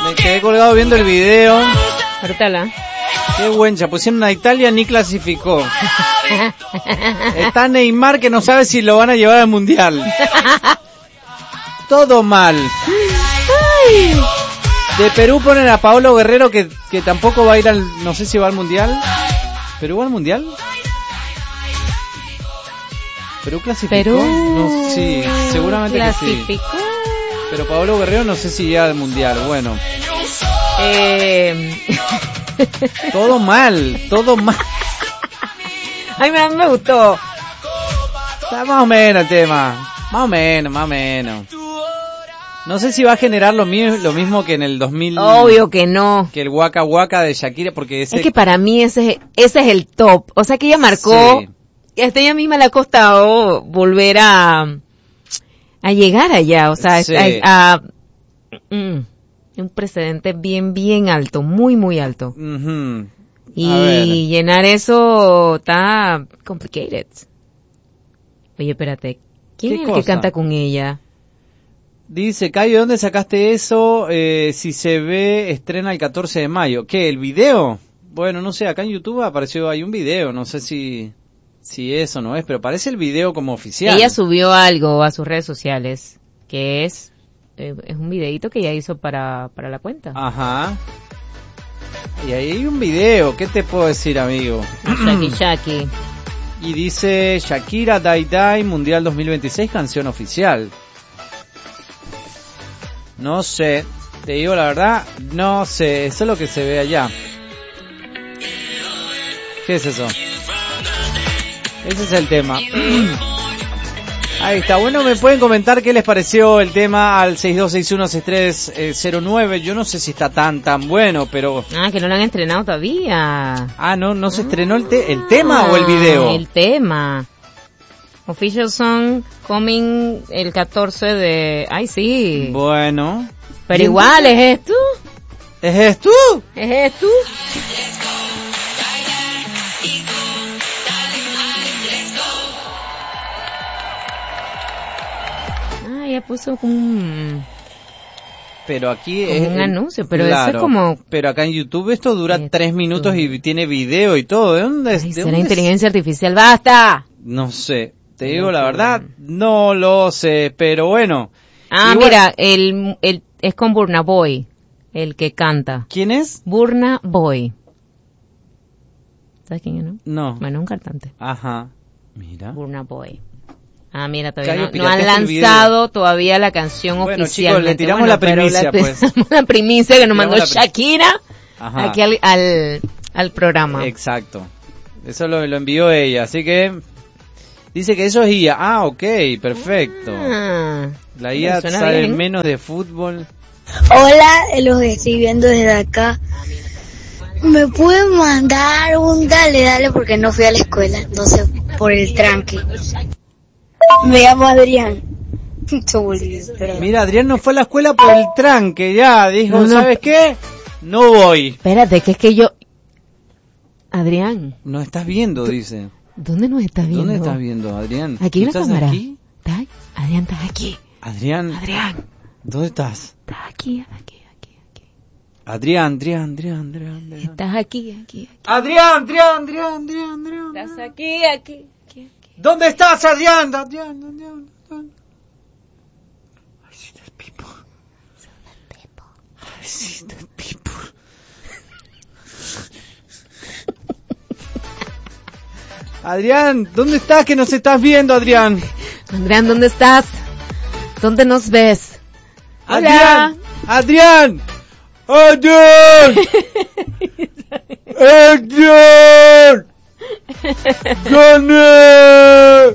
Me quedé colgado viendo el video. Ahorita. Qué buen, ya pusieron a Italia, ni clasificó. Está Neymar que no sabe si lo van a llevar al mundial. Todo mal. Ay. De Perú ponen a Paolo Guerrero que tampoco va a ir al, no sé si va al mundial. ¿Perú va al mundial? ¿Perú clasificó? Perú No, sí, seguramente clasificó. Que sí. Pero Paolo Guerrero no sé si llega al mundial. Bueno. Todo mal. Ay, a mí me gustó. Está más o menos el tema. Más o menos. No sé si va a generar lo mismo que en el 2000. Obvio que no. Que el Waka Waka de Shakira, porque Es que para mí ese es el top. O sea que ella marcó. Sí. Hasta ella misma le ha costado volver a llegar allá. O sea, Sí. un precedente bien alto. Muy alto. Uh-huh. Y llenar eso está complicated. Oye, espérate. ¿Quién es el que canta con ella? Dice, Cayo, ¿dónde sacaste eso? Si se ve, estrena el 14 de mayo. ¿Qué, el video? Bueno, no sé, acá en YouTube apareció, hay un video, no sé si eso no es, pero parece el video como oficial. Ella subió algo a sus redes sociales, que es un videito que ella hizo para la cuenta. Ajá. Y ahí hay un video, ¿qué te puedo decir, amigo? Shaki. Y dice, Shakira, Die Die, Mundial 2026, canción oficial. No sé, te digo la verdad, no sé, eso es lo que se ve allá. ¿Qué es eso? Ese es el tema. Ahí está, bueno, me pueden comentar qué les pareció el tema al 62616309. Yo no sé si está tan bueno, pero... que no lo han estrenado todavía. No se estrenó el tema o el video. El tema. Official Song coming el 14 de... Ay, sí. Bueno. Pero igual, ¿es esto? ¿Es esto? ¿Es esto? Ya puso un... Pero aquí como es... un anuncio, pero claro, eso es como... Pero acá en YouTube esto dura 3 minutos y tiene video y todo. ¿De dónde es? ¿Será inteligencia artificial? ¡Basta! No sé. Te digo la verdad, no lo sé, pero bueno. Igual... mira, es con Burna Boy, el que canta. ¿Quién es? Burna Boy. ¿Sabes quién es, no? No. Bueno, un cantante. Ajá. Mira. Burna Boy. Mira, todavía Cayo, no han lanzado todavía la canción bueno, oficial. Chicos, le tiramos la primicia, pues. La primicia que nos mandó Shakira aquí al programa. Exacto. Eso lo envió ella, así que... Dice que eso es IA. Ok, perfecto. La IA sabe bien. Menos de fútbol. Hola, los estoy viendo desde acá. ¿Me pueden mandar un dale porque no fui a la escuela? Entonces, por el tranque. Me llamo Adrián. Mira, Adrián no fue a la escuela por el tranque, ya. Dijo, no. ¿Sabes qué? No voy. Espérate, que es que yo... Adrián. No estás viendo, dice. ¿Dónde nos estás viendo? ¿Dónde estás viendo, Adrián? Aquí en la cámara. Aquí? Adrián, estás aquí. Adrián. ¿Dónde estás? Estás aquí. Adrián. Estás aquí. Adrián. Estás aquí. ¿Dónde estás, Adrián? I see the people. Adrián, ¿dónde estás que nos estás viendo, Adrián? Adrián, ¿dónde estás? ¿Dónde nos ves? Adrián. ¡Gané!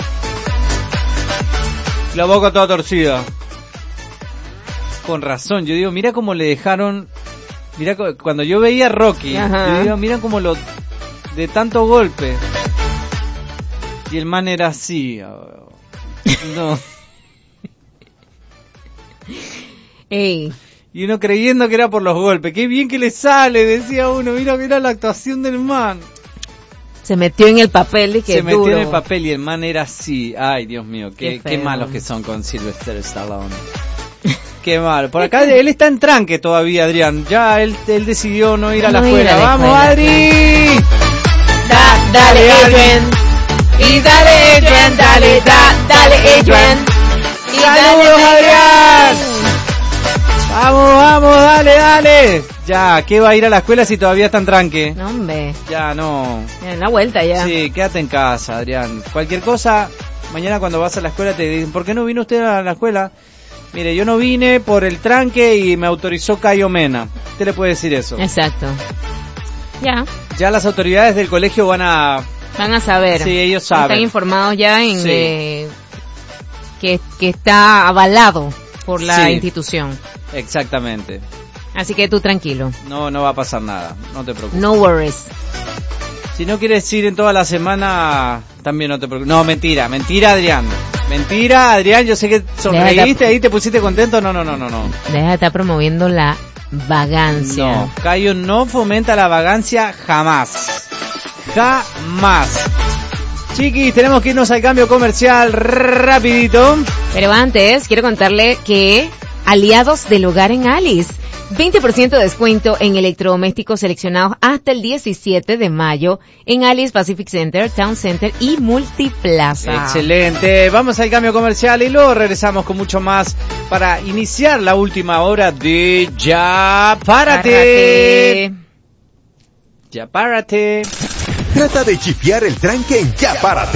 La boca toda torcida. Con razón, yo digo, mira cómo le dejaron... Mira, cuando yo veía a Rocky, yo digo, mira cómo lo... De tanto golpe. Y el man era así. No. Ey. Y uno creyendo que era por los golpes. Qué bien que le sale, decía uno. Mira la actuación del man. Se metió en el papel y que se metió en el papel y el man era así. Ay, Dios mío, qué malos que son con Sylvester Stallone. Qué mal. Por acá él está en tranque todavía, Adrián. Ya él decidió no ir a la escuela. ¡Vamos, Adri! Dale, Adrián. Y dale, Adrián, dale, dale, Adrián. ¡Saludos, Adrián! Vamos, dale. Ya, ¿qué va a ir a la escuela si todavía está en tranque? No, hombre. Ya, no. En la vuelta ya. Sí, quédate en casa, Adrián. Cualquier cosa, mañana cuando vas a la escuela te dicen, ¿por qué no vino usted a la escuela? Mire, yo no vine por el tranque y me autorizó Cayo Mena. Usted le puede decir eso. Exacto. Ya. Ya las autoridades del colegio van a saber. Sí, ellos saben. Están informados ya en que está avalado por la institución. Exactamente. Así que tú tranquilo. No va a pasar nada. No te preocupes. No worries. Si no quieres ir en toda la semana, también no te preocupes. No, mentira, Adrián. Mentira, Adrián, yo sé que sonreíste ahí, te pusiste contento. No. Deja de estar promoviendo la vagancia. No, Cayo no fomenta la vagancia jamás. Chiquis, tenemos que irnos al cambio comercial rapidito. Pero antes, quiero contarle que aliados del hogar en Alice. 20% de descuento en electrodomésticos seleccionados hasta el 17 de mayo en Alice Pacific Center, Town Center y Multiplaza. Excelente. Vamos al cambio comercial y luego regresamos con mucho más para iniciar la última hora de Ya Párate. Ya Párate. Trata de chipear el tranque en Ya Párate.